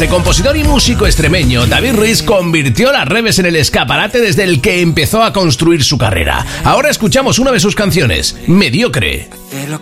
cantante, compositor y músico extremeño, David Ruiz convirtió las reves en el escaparate desde el que empezó a construir su carrera. Ahora escuchamos una de sus canciones, Mediocre. De lo